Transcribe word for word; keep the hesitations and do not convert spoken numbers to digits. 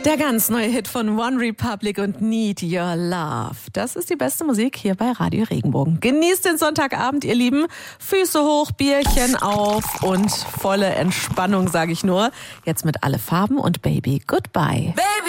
Der ganz neue Hit von One Republic und Need Your Love. Das ist die beste Musik hier bei Radio Regenbogen. Genießt den Sonntagabend, ihr Lieben. Füße hoch, Bierchen auf und volle Entspannung, sage ich nur. Jetzt mit Alle Farben und Baby Goodbye. Baby.